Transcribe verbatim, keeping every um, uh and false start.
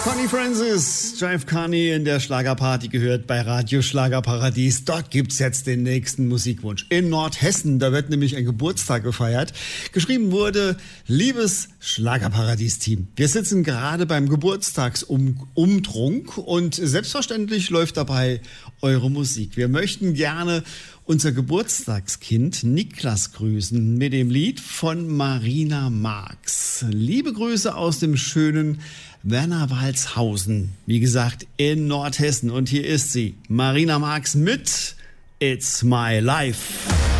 Connie Francis, Jive Connie in der Schlagerparty gehört bei Radio Schlagerparadies. Dort gibt's jetzt den nächsten Musikwunsch. In Nordhessen, da wird nämlich ein Geburtstag gefeiert. Geschrieben wurde, liebes Schlagerparadies-Team, wir sitzen gerade beim Geburtstagsumtrunk und selbstverständlich läuft dabei eure Musik. Wir möchten gerne unser Geburtstagskind Niklas grüßen mit dem Lied von Marina Marx. Liebe Grüße aus dem schönen Werner-Walshausen, wie gesagt, in Nordhessen. Und hier ist sie, Marina Marx mit It's My Life.